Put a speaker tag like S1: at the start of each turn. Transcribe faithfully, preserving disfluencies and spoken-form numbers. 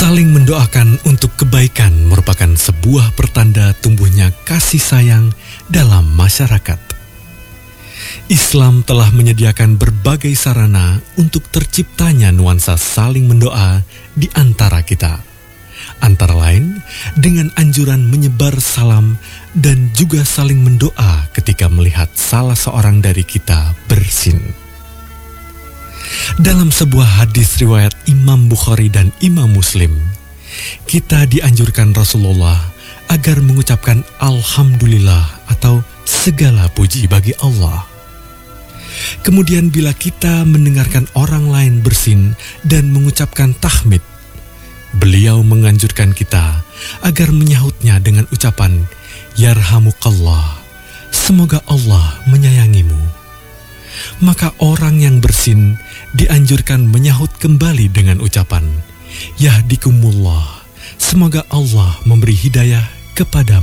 S1: Saling mendoakan untuk kebaikan merupakan sebuah pertanda tumbuhnya kasih sayang dalam masyarakat. Islam telah menyediakan berbagai sarana untuk terciptanya nuansa saling mendoa di antara kita. Antara lain dengan anjuran menyebar salam dan juga saling mendoa ketika melihat salah seorang dari kita bersin. Dalam sebuah hadis riwayat Imam Bukhari dan Imam Muslim, kita dianjurkan Rasulullah agar mengucapkan Alhamdulillah atau segala puji bagi Allah. Kemudian bila kita mendengarkan orang lain bersin dan mengucapkan tahmid, beliau menganjurkan kita agar menyahutnya dengan ucapan Yarhamukallah, semoga Allah menyayangimu. Maka orang yang bersin dianjurkan menyahut kembali dengan ucapan Yahdikumullah, semoga Allah memberi hidayah kepadamu.